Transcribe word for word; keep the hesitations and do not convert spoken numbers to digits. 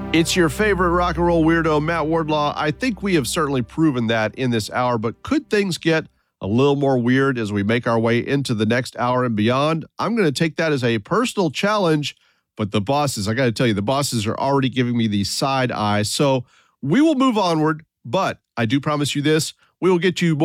It's your favorite rock and roll weirdo, Matt Wardlaw. I think we have certainly proven that in this hour, but could things get a little more weird as we make our way into the next hour and beyond? I'm going to take that as a personal challenge, but the bosses, I got to tell you, the bosses are already giving me the side eye. So we will move onward, but I do promise you this, we will get you more